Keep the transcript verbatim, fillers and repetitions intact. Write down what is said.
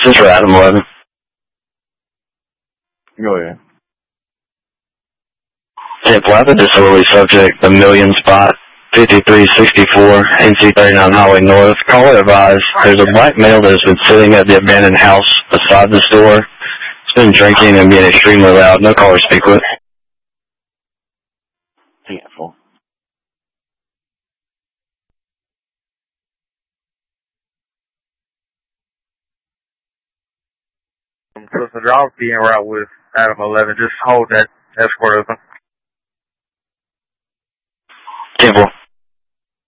This is for Adam eleven. Go ahead. Temple, I have a disorderly subject, the Million Spot, fifty-three sixty-four, N C thirty-nine Highway North. Caller advised there's a black male that's been sitting at the abandoned house beside the store. He's been drinking and being extremely loud. No caller to speak with. Handful. Um, so the dog be en route with Adam eleven. Just hold that escort open. Temple.